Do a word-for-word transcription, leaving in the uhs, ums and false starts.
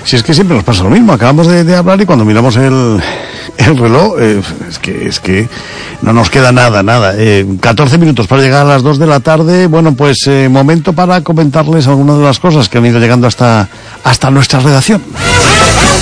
Si es que siempre nos pasa lo mismo, acabamos de, de hablar y cuando miramos el, el reloj, eh, es que es que no nos queda nada, nada. Eh, catorce minutos para llegar a las dos de la tarde. Bueno, pues eh, momento para comentarles algunas de las cosas que han ido llegando hasta, hasta nuestra redacción.